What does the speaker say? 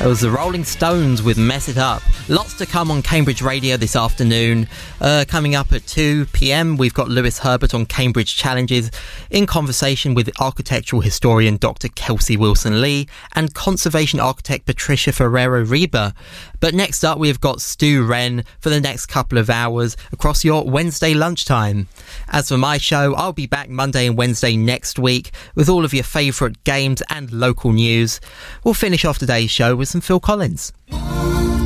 was the Rolling Stones with Mess It Up. Lots to come on Cambridge Radio this afternoon. Coming up at 2 p.m, we've got Lewis Herbert on Cambridge Challenges in conversation with architectural historian Dr. Kelsey Wilson-Lee and conservation architect Patricia Ferrero-Rieber. But next up, we've got Stu Wren for the next couple of hours across your Wednesday lunchtime. As for my show, I'll be back Monday and Wednesday next week with all of your favourite games and local news. We'll finish off today's show with some Phil Collins.